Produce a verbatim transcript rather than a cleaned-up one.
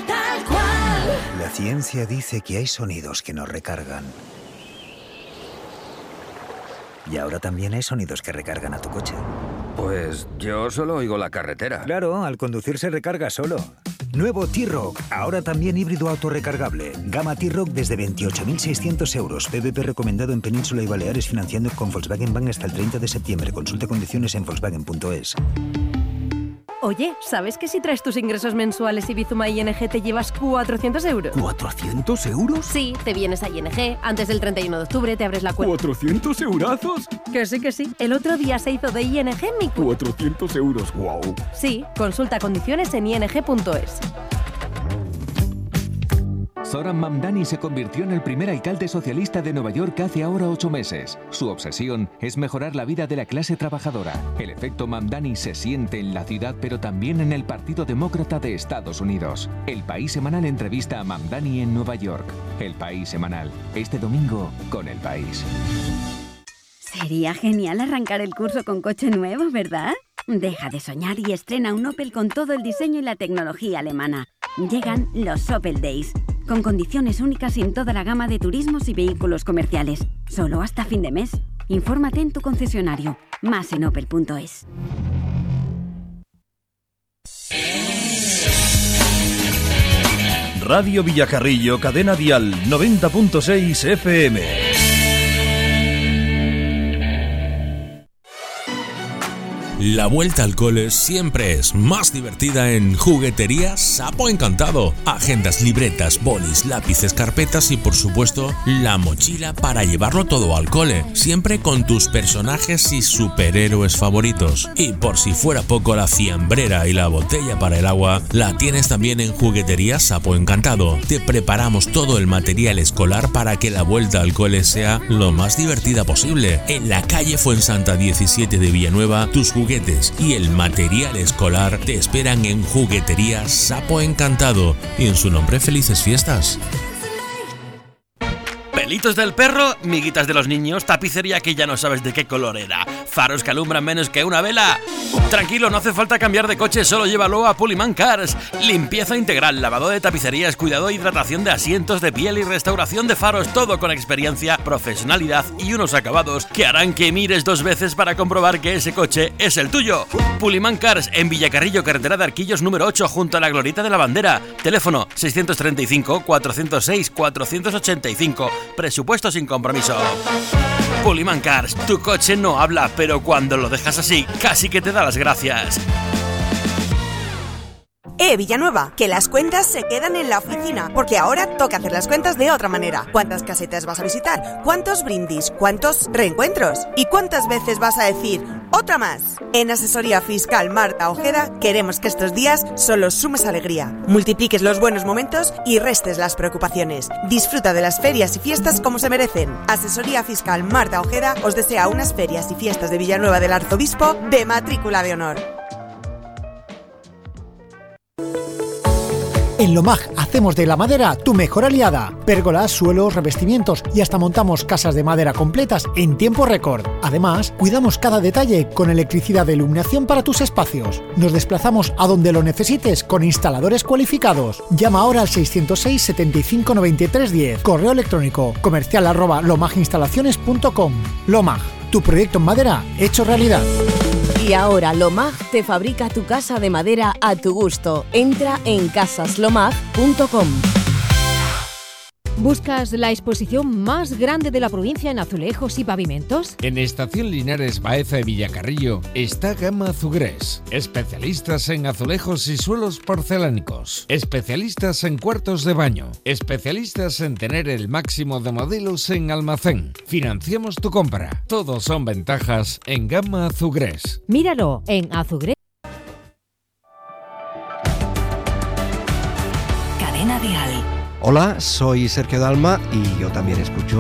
tal cual. La ciencia dice que hay sonidos que nos recargan. Y ahora también hay sonidos que recargan a tu coche. Pues yo solo oigo la carretera. Claro, al conducir se recarga solo. Nuevo T-Roc, ahora también híbrido autorrecargable. Gama T-Roc desde veintiocho mil seiscientos euros. P V P recomendado en Península y Baleares, financiando con Volkswagen Bank hasta el treinta de septiembre. Consulte condiciones en volkswagen punto es. Oye, ¿sabes que si traes tus ingresos mensuales y Bizuma I N G te llevas cuatrocientos euros? ¿cuatrocientos euros? Sí, te vienes a I N G, antes del treinta y uno de octubre te abres la cuenta. ¿cuatrocientos eurazos? Que sí, que sí. El otro día se hizo de I N G mi cuenta. cuatrocientos euros, wow. Sí, consulta condiciones en i n g punto es. Zoran Mamdani se convirtió en el primer alcalde socialista de Nueva York hace ahora ocho meses. Su obsesión es mejorar la vida de la clase trabajadora. El efecto Mamdani se siente en la ciudad, pero también en el Partido Demócrata de Estados Unidos. El País Semanal entrevista a Mamdani en Nueva York. El País Semanal, este domingo con El País. Sería genial arrancar el curso con coche nuevo, ¿verdad? Deja de soñar y estrena un Opel con todo el diseño y la tecnología alemana. Llegan los Opel Days, con condiciones únicas en toda la gama de turismos y vehículos comerciales. Solo hasta fin de mes. Infórmate en tu concesionario. Más en opel punto es. Radio Villacarrillo, cadena dial noventa punto seis F M. La vuelta al cole siempre es más divertida en Juguetería Sapo Encantado. Agendas, libretas, bolis, lápices, carpetas y por supuesto la mochila para llevarlo todo al cole. Siempre con tus personajes y superhéroes favoritos. Y por si fuera poco, la fiambrera y la botella para el agua la tienes también en Juguetería Sapo Encantado. Te preparamos todo el material escolar para que la vuelta al cole sea lo más divertida posible. En la calle Fuensanta diecisiete de Villanueva, tus juguetes y el material escolar te esperan en Juguetería Sapo Encantado y en su nombre felices fiestas. Pelitos del perro, miguitas de los niños, tapicería que ya no sabes de qué color era, faros que alumbran menos que una vela. Tranquilo, no hace falta cambiar de coche, solo llévalo a Pullman Cars. Limpieza integral, lavado de tapicerías, cuidado e hidratación de asientos de piel y restauración de faros, todo con experiencia, profesionalidad y unos acabados que harán que mires dos veces para comprobar que ese coche es el tuyo. Pullman Cars en Villacarrillo, carretera de Arquillos número ocho, junto a la Glorieta de la Bandera. Teléfono seiscientos treinta y cinco, cuatrocientos seis, cuatrocientos ochenta y cinco. Presupuesto sin compromiso. Pullman Cars, tu coche no habla, pero cuando lo dejas así, casi que te da las gracias. Eh, Villanueva, que las cuentas se quedan en la oficina, porque ahora toca hacer las cuentas de otra manera. ¿Cuántas casetas vas a visitar? ¿Cuántos brindis? ¿Cuántos reencuentros? ¿Y cuántas veces vas a decir otra más? En Asesoría Fiscal Marta Ojeda queremos que estos días solo sumes alegría, multipliques los buenos momentos y restes las preocupaciones. Disfruta de las ferias y fiestas como se merecen. Asesoría Fiscal Marta Ojeda os desea unas ferias y fiestas de Villanueva del Arzobispo de matrícula de honor. En Lomag hacemos de la madera tu mejor aliada. Pérgolas, suelos, revestimientos y hasta montamos casas de madera completas en tiempo récord. Además, cuidamos cada detalle con electricidad de iluminación para tus espacios. Nos desplazamos a donde lo necesites con instaladores cualificados. Llama ahora al seiscientos seis, setenta y cinco, noventa y tres, diez. Correo electrónico comercial arroba lomaginstalaciones punto com. Lomag, tu proyecto en madera hecho realidad. Y ahora Lomag te fabrica tu casa de madera a tu gusto. Entra en casas lomag punto com. ¿Buscas la exposición más grande de la provincia en azulejos y pavimentos? En Estación Linares Baeza de Villacarrillo está Gama Azugrés. Especialistas en azulejos y suelos porcelánicos. Especialistas en cuartos de baño. Especialistas en tener el máximo de modelos en almacén. Financiamos tu compra. Todos son ventajas en Gama Azugrés. Míralo en Azugrés. Cadena Dial. Hola, soy Sergio Dalma y yo también escucho